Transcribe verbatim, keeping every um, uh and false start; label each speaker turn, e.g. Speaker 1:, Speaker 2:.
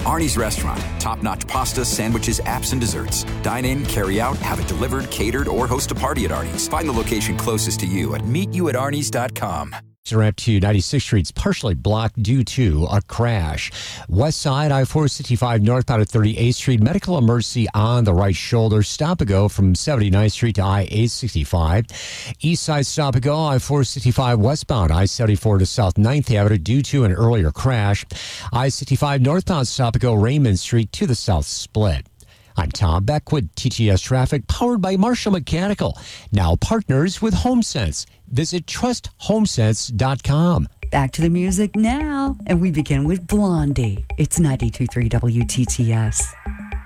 Speaker 1: Arnie's Restaurant. Top-notch pasta, sandwiches, apps, and desserts. Dine in, carry out, have it delivered, catered, or host a party at Arnie's. Find the location closest to you at meet you at arnies dot com.
Speaker 2: Ramp to ninety-sixth Street's partially blocked due to a crash. West side, I four sixty-five northbound at thirty-eighth Street. Medical emergency on the right shoulder. Stop and go from seventy-ninth Street to I eight sixty-five. East side stop and go, I four sixty-five westbound. I seventy-four to South ninth Avenue due to an earlier crash. I sixty-five northbound stop and go Raymond Street to the south split. I'm Tom Beck with T T S Traffic, powered by Marshall Mechanical. Now partners with HomeSense. Visit trust home sense dot com.
Speaker 3: Back to the music now, and we begin with Blondie. It's ninety-two point three W T T S.